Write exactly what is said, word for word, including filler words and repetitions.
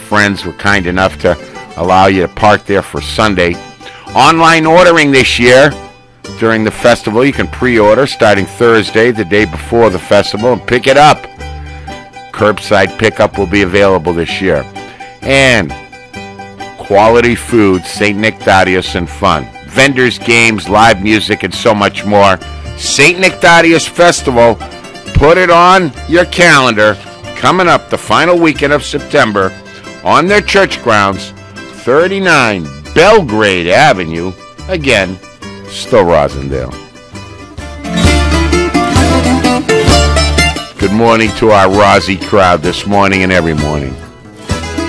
friends were kind enough to allow you to park there for Sunday. Online ordering this year during the festival. You can pre-order starting Thursday, the day before the festival, and pick it up. Curbside pickup will be available this year. And quality food, Saint Nick Thaddeus, and fun. Vendors, games, live music, and so much more. Saint Nick Thaddeus Festival. Put it on your calendar. Coming up the final weekend of September on their church grounds, thirty-nine Belgrade Avenue. Again, still Rosendale. Good morning to our Rosy crowd this morning and every morning.